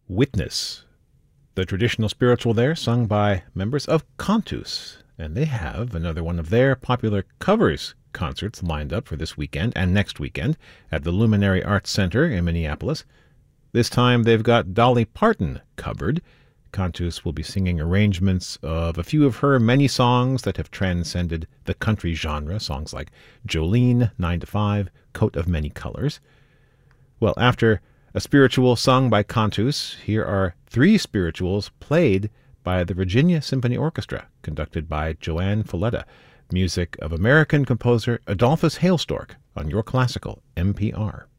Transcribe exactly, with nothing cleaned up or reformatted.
Witness, the traditional spiritual there, sung by members of Cantus. And they have another one of their popular covers concerts lined up for this weekend and next weekend at the Luminary Arts Center in Minneapolis. This time they've got Dolly Parton covered. Cantus will be singing arrangements of a few of her many songs that have transcended the country genre, songs like Jolene, nine to five, Coat of Many Colors. Well, after a spiritual sung by Cantus, here are three spirituals played by the Virginia Symphony Orchestra, conducted by Joanne Falletta, music of American composer Adolphus Hailstork on Your Classical N P R.